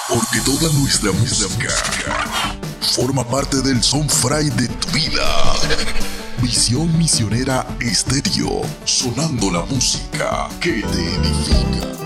Porque toda nuestra música forma parte del soundfry de tu vida. Visión Misionera Estéreo, sonando la música que te edifica.